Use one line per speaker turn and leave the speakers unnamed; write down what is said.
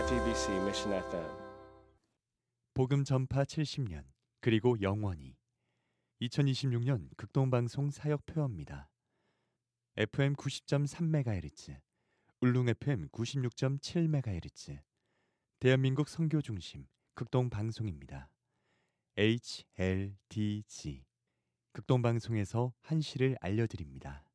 JOTBC Mission FM.
복음 전파 70년 그리고 영원히 2026년 극동방송 사역표어입니다. FM 90.3MHz, 울릉 FM 96.7MHz, 대한민국 선교중심 극동방송입니다. HLDG 극동방송에서 한시를 알려드립니다.